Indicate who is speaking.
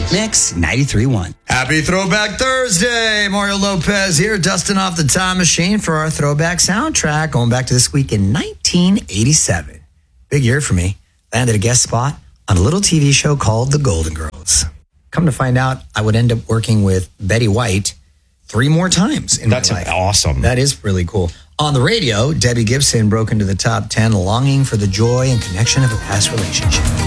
Speaker 1: Mix 93.1.
Speaker 2: Happy Throwback Thursday. Mario Lopez here, dusting off the time machine for our throwback soundtrack, going back to this week in 1987. Big year for me. Landed a guest spot on a little TV show called The Golden Girls. Come to find out, I would end up working with Betty White 3 more times in my life.
Speaker 3: That's awesome.
Speaker 2: That is really cool. On the radio, Debbie Gibson broke into the top 10, longing for the joy and connection of a past relationship.